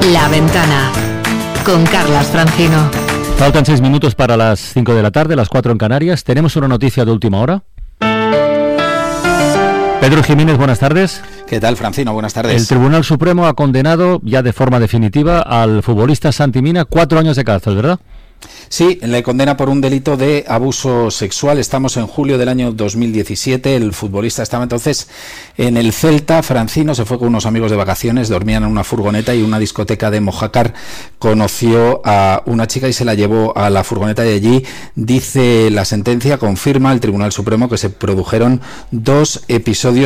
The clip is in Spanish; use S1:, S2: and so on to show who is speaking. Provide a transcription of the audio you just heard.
S1: La Ventana, con Carlas Francino.
S2: Faltan 6 minutos para las 5 de la tarde, las 4 en Canarias. Tenemos una noticia de última hora. Pedro Jiménez, buenas tardes.
S3: ¿Qué tal, Francino? Buenas tardes.
S2: El Tribunal Supremo ha condenado ya de forma definitiva al futbolista Santi Mina 4 años de cárcel, ¿verdad?
S3: Sí, le condena por un delito de abuso sexual. Estamos en julio del año 2017. El futbolista estaba entonces en el Celta. Francino se fue con unos amigos de vacaciones, dormían en una furgoneta y en una discoteca de Mojácar conoció a una chica y se la llevó a la furgoneta de allí. Dice la sentencia, confirma el Tribunal Supremo que se produjeron 2 episodios